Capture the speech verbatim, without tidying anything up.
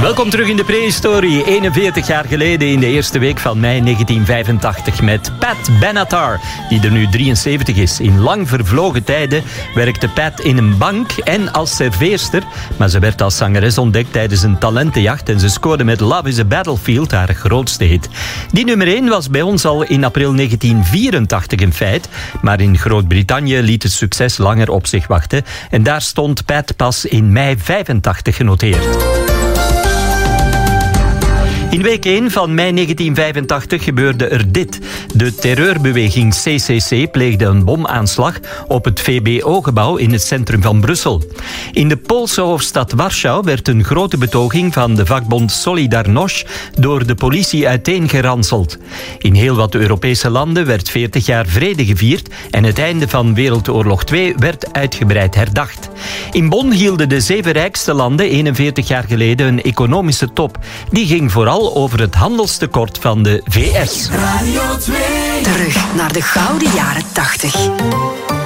Welkom terug in de prehistorie. eenenveertig jaar geleden in de eerste week van mei negentien vijfentachtig met Pat Benatar, die er nu drieënzeventig is. In lang vervlogen tijden werkte Pat in een bank en als serveerster, maar ze werd als zangeres ontdekt tijdens een talentenjacht en ze scoorde met Love is a Battlefield haar grootste hit. Die nummer één was bij ons al in april negentien vierentachtig een feit, maar in Groot-Brittannië liet het succes langer op zich wachten en daar stond Pat pas in mei vijfentachtig genoteerd. In week één van mei negentien vijfentachtig gebeurde er dit. De terreurbeweging C C C pleegde een bomaanslag op het V B O-gebouw in het centrum van Brussel. In de Poolse hoofdstad Warschau werd een grote betoging van de vakbond Solidarność door de politie uiteengeranseld. In heel wat Europese landen werd veertig jaar vrede gevierd en het einde van Wereldoorlog twee werd uitgebreid herdacht. In Bonn hielden de zeven rijkste landen eenenveertig jaar geleden een economische top. Die ging vooral over het handelstekort van de V S. Radio twee. Terug naar de gouden jaren tachtig.